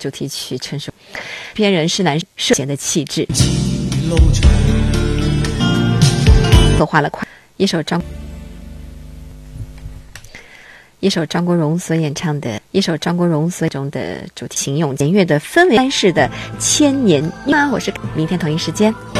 主题曲，陈守编人是男涉嫌的气质，策划了一首张国荣所演唱的中的主题形容弦乐的氛围式的千年。我是明天同一时间